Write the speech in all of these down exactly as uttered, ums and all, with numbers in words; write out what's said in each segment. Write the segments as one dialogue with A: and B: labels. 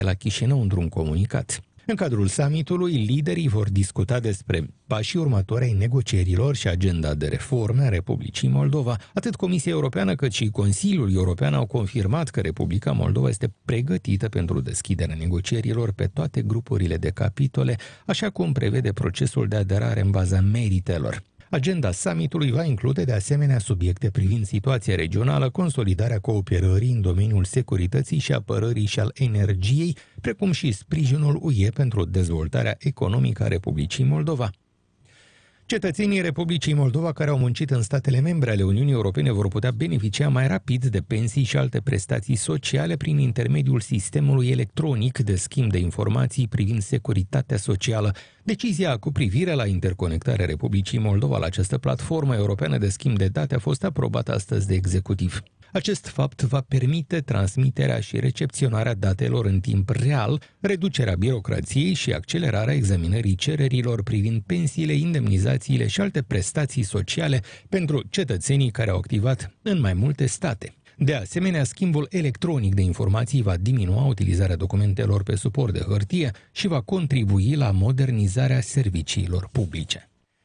A: la Chișinău într-un comunicat. În cadrul summitului, liderii vor discuta despre pașii următori ai negocierilor și agenda de reforme a Republicii Moldova. Atât Comisia Europeană cât și Consiliul European au confirmat că Republica Moldova este pregătită pentru deschiderea negocierilor pe toate grupurile de capitole, așa cum prevede procesul de aderare în baza meritelor. Agenda summitului va include de asemenea subiecte privind situația regională, consolidarea cooperării în domeniul securității și apărării și al energiei, precum și sprijinul U E pentru dezvoltarea economică a Republicii Moldova. Cetățenii Republicii Moldova care au muncit în statele membre ale Uniunii Europene vor putea beneficia mai rapid de pensii și alte prestații sociale prin intermediul sistemului electronic de schimb de informații privind securitatea socială. Decizia cu privire la interconectarea Republicii Moldova la această platformă europeană de schimb de date a fost aprobată astăzi de executiv. Acest fapt va permite transmiterea și recepționarea datelor în timp real, reducerea birocrației și accelerarea examinării cererilor privind pensiile, indemnizațiile și alte prestații sociale pentru cetățenii care au activat în mai multe state. De asemenea, schimbul electronic de informații va diminua utilizarea documentelor pe suport de hârtie și va contribui la modernizarea serviciilor publice.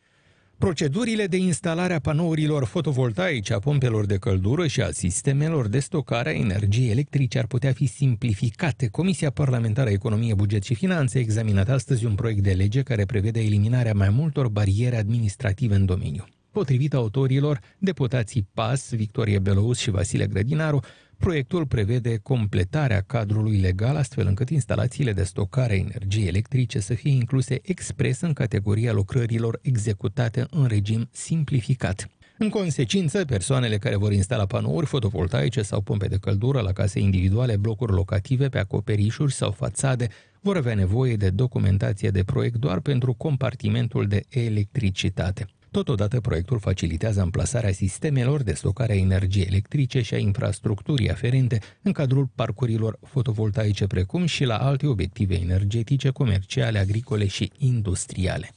A: Procedurile de instalare a panourilor fotovoltaice, a pompelor de căldură și a sistemelor de stocare a energiei electrice ar putea fi simplificate. Comisia Parlamentară Economie, Buget și Finanțe a examinat astăzi un proiect de lege care prevede eliminarea mai multor bariere administrative în domeniu. Potrivit autorilor, deputații P A S, Victorie Belouz și Vasile Grădinaru, proiectul prevede completarea cadrului legal astfel încât instalațiile de stocare a energiei electrice să fie incluse expres în categoria lucrărilor executate în regim simplificat. În consecință, persoanele care vor instala panouri fotovoltaice sau pompe de căldură la case individuale, blocuri locative, pe acoperișuri sau fațade, vor avea nevoie de documentație de proiect doar pentru compartimentul de electricitate. Totodată, proiectul facilitează amplasarea sistemelor de stocare a energiei electrice și a infrastructurii aferente în cadrul parcurilor fotovoltaice, precum și la alte obiective energetice, comerciale, agricole și industriale.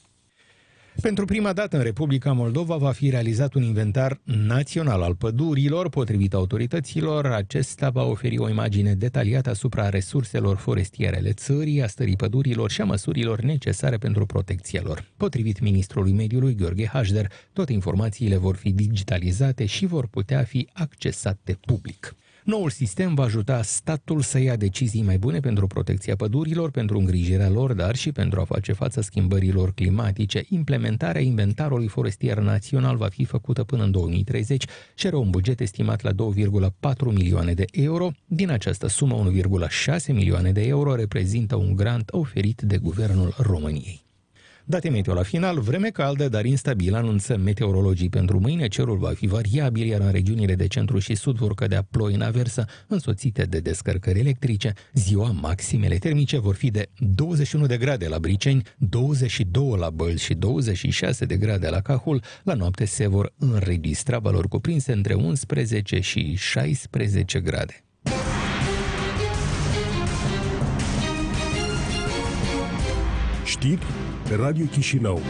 A: Pentru prima dată în Republica Moldova va fi realizat un inventar național al pădurilor. Potrivit autorităților, acesta va oferi o imagine detaliată asupra resurselor forestiere ale țării, a stării pădurilor și a măsurilor necesare pentru protecția lor. Potrivit ministrului mediului Gheorghe Hașder, toate informațiile vor fi digitalizate și vor putea fi accesate public. Noul sistem va ajuta statul să ia decizii mai bune pentru protecția pădurilor, pentru îngrijirea lor, dar și pentru a face față schimbărilor climatice. Implementarea inventarului forestier național va fi făcută până în două mii treizeci și are un buget estimat la două virgulă patru milioane de euro. Din această sumă, unu virgulă șase milioane de euro reprezintă un grant oferit de Guvernul României. Date meteo la final, vreme caldă, dar instabilă, anunță meteorologii pentru mâine. Cerul va fi variabil, iar în regiunile de centru și sud vor cădea ploi în aversă, însoțite de descărcări electrice. Ziua, maximele termice vor fi de douăzeci și unu de grade la Briceni, douăzeci și doi la Bălți și douăzeci și șase de grade la Cahul. La noapte se vor înregistra valori cuprinse între unsprezece și șaisprezece grade.
B: Știri pe Radio Chișinău.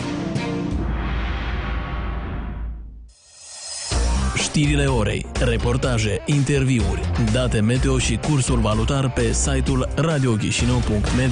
C: Știrile orei, reportaje, interviuri, date meteo și cursul valutar pe site-ul radio chișinău punct m d.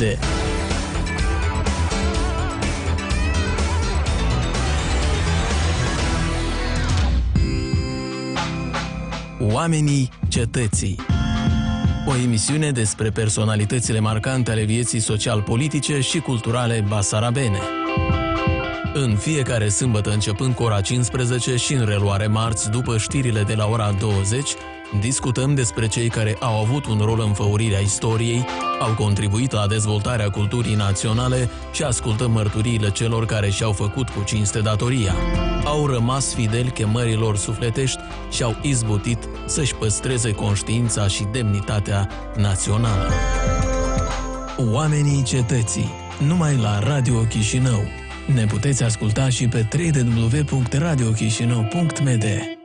C: Oamenii cetății. O emisiune despre personalitățile marcante ale vieții social-politice și culturale basarabene. În fiecare sâmbătă începând cu ora cincisprezece și în reluare marți după știrile de la ora douăzeci, discutăm despre cei care au avut un rol în făurirea istoriei, au contribuit la dezvoltarea culturii naționale și ascultăm mărturiile celor care și-au făcut cu cinste datoria. Au rămas fideli chemărilor sufletești și au izbutit să-și păstreze conștiința și demnitatea națională. Oamenii cetății, numai la Radio Chișinău. Ne puteți asculta și pe w w w punct radio chișinău punct m d.